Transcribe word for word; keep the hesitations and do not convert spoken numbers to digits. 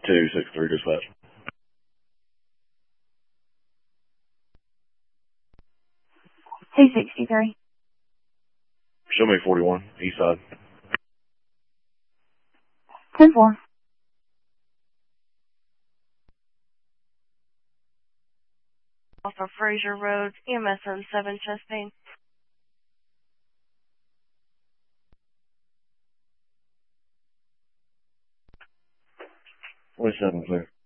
two six three dispatch. two sixty-three. Show me forty-one, east side. ten four. Off of Fraser Road, E M S M seven chest pain. twenty-seven clear.